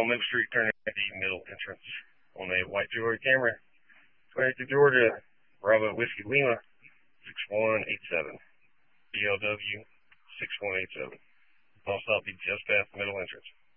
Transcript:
Middle Street, turn at the middle entrance on a white jewelry Camry. 22 Georgia, Bravo Whiskey Lima, 6187. BLW 6187. I'll stop you just past the middle entrance.